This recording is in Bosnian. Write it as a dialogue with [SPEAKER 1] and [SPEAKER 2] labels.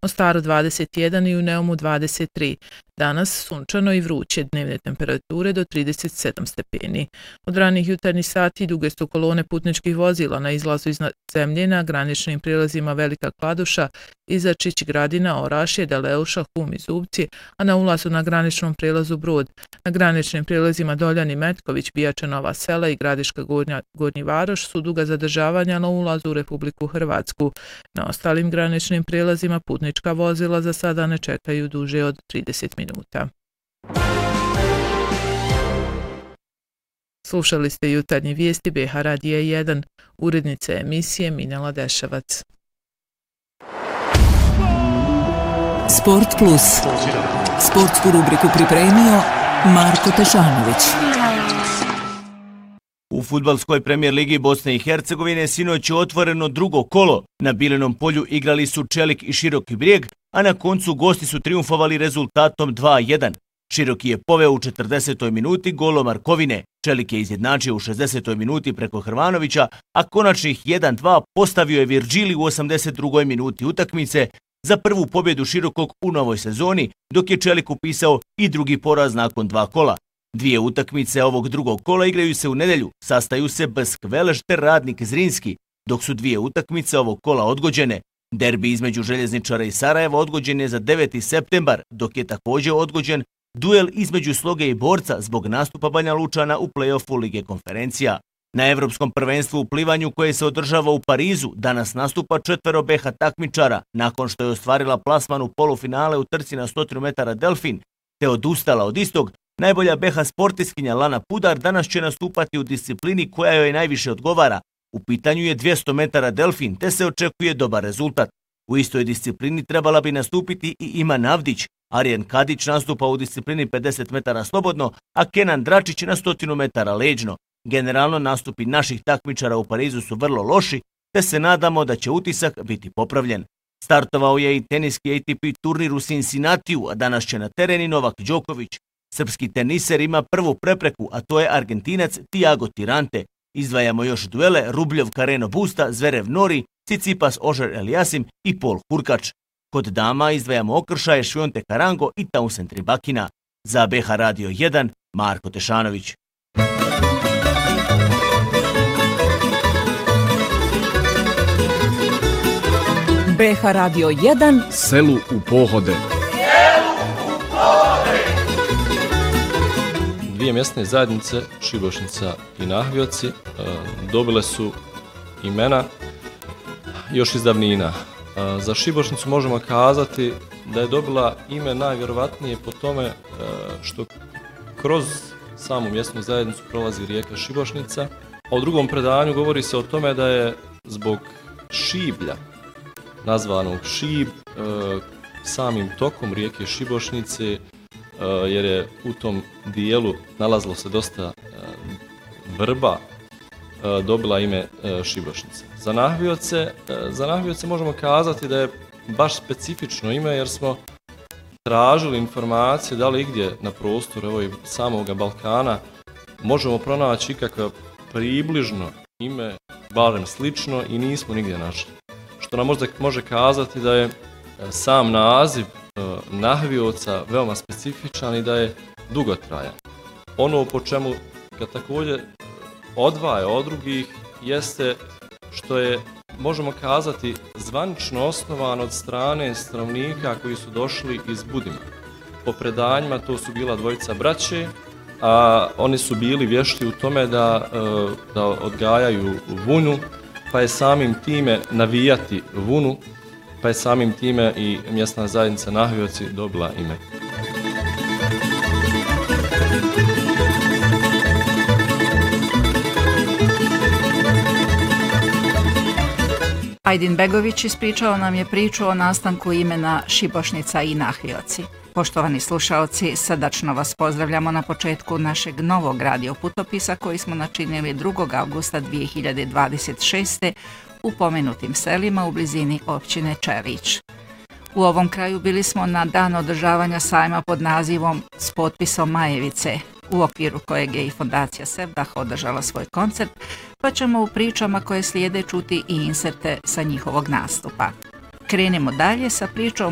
[SPEAKER 1] Mostaru 21 i u Neumu 23. Danas sunčano i vruće, dnevne temperature do 37 stepeni. Od ranih jutarnjih sati duge su kolone putničkih vozila na izlazu iz zemlje na graničnim prijelazima Velika Kladuša, Izačić, Gradina, Orašje, Deleuša, Hum i Zubci, a na ulazu na graničnom prijelazu Brod. Na graničnim prijelazima Doljani, Metković, Bijača, Nova Sela i Gradiška Gornji Varoš su duga zadržavanja na ulazu u Republiku Hrvatsku. Na ostalim graničnim prijelazima putnička vozila za sada ne čekaju duže od 30 minuta. Slušali ste jutarnje vijesti BH Radija 1, urednica emisije Minela Deševac.
[SPEAKER 2] Sport Plus. Sportsku rubriku pripremio Marko Tešanović.
[SPEAKER 3] U fudbalskoj premijer ligi Bosne i Hercegovine sinoć je otvoreno drugo kolo. Na Bilenom polju igrali su Čelik i Široki Brijeg, a na koncu gosti su triumfovali rezultatom 2:1. Široki je poveo u 40. minuti golom Markovine. Čelik je izjednačio u 60. minuti preko Hrvanovića, a konačnih 1:2 postavio je Virđili u 82. minuti utakmice za prvu pobjedu Širokog u novoj sezoni, dok je Čelik upisao i drugi poraz nakon 2 kola. Dvije utakmice ovog drugog kola igraju se u nedjelju, sastaju se Bsk Veleš te Radnik Zrinski, dok su dvije utakmice ovog kola odgođene. Derbi između Željezničara i Sarajeva odgođen je za 9. septembar, dok je također odgođen duel između Sloge i Borca zbog nastupa Banja Lučana u play-offu Lige konferencija. Na Evropskom prvenstvu u plivanju koje se održava u Parizu danas nastupa 4 BH takmičara nakon što je ostvarila plasman u polufinale u trci na 100 metara Delfin te odustala od istog. Najbolja BH sportiskinja Lana Pudar danas će nastupati u disciplini koja joj najviše odgovara. U pitanju je 200 metara Delfin te se očekuje dobar rezultat. U istoj disciplini trebala bi nastupiti i Iman Avdić. Arjen Kadić nastupa u disciplini 50 metara slobodno, a Kenan Dračić na 100 metara leđno. Generalno nastupi naših takmičara u Parizu su vrlo loši, te se nadamo da će utisak biti popravljen. Startovao je i teniski ATP turnir u Cincinnatiju, a danas će na tereni Novak Đoković. Srpski teniser ima prvu prepreku, a to je Argentinac Tiago Tirante. Izdvajamo još duele Rubljov Carreno Busta, Zverev Nori, Tsitsipas Ožer Eliasim i Paul Hurkač. Kod dama izdvajamo okršaje Švionte Karango i Townsend Rybakina. Za BH Radio 1, Marko Tešanović.
[SPEAKER 2] BH Radio 1
[SPEAKER 4] Selu u pohode.
[SPEAKER 5] Dvije mjesne zajednice, Šibošnica i Nahvioci, dobile su imena još iz davnina. Za Šibošnicu možemo kazati da je dobila ime najvjerovatnije po tome što kroz samu mjesnu zajednicu prolazi rijeka Šibošnica. A u drugom predanju govori se o tome da je zbog šiblja, nazvanog Šib, samim tokom rijeke Šibošnice, jer je u tom dijelu nalazilo se dosta vrba, dobila ime Šibošnica. Za Nahvioce možemo kazati da je baš specifično ime, jer smo tražili informacije da li igdje na prostoru samog Balkana možemo pronaći ikakve približno ime, barem slično, i nismo nigdje našli. Što nam može kazati da je sam naziv Nahvioca veoma specifičan i da je dugotrajan. Ono po čemu ga također odvaja od drugih jeste što je, možemo kazati, zvanično osnovan od strane stanovnika koji su došli iz Budima. Po predanjima to su bila dvojica braće, a oni su bili vješti u tome da odgajaju vunu, pa je samim time navijati vunu, pa je samim time i mjesna zajednica Nahvioci dobila ime.
[SPEAKER 6] Ajdin Begović ispričao nam je priču o nastanku imena Šibošnica i Nahvioci. Poštovani slušaoci, srdačno vas pozdravljamo na početku našeg novog radio putopisa koji smo načinili 2. avgusta 2026. u pomenutim selima u blizini općine Čelić. U ovom kraju bili smo na dan održavanja sajma pod nazivom S potpisom Majevice, u okviru kojeg je i fondacija Sevdah održala svoj koncert, pa ćemo u pričama koje slijede čuti i inserte sa njihovog nastupa. Krenimo dalje sa pričom